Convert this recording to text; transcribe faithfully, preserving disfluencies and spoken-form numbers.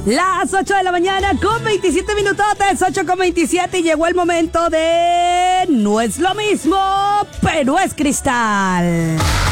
Las ocho de la mañana con veintisiete minutotes, ocho con veintisiete, y llegó el momento de No es lo mismo, pero es cristal.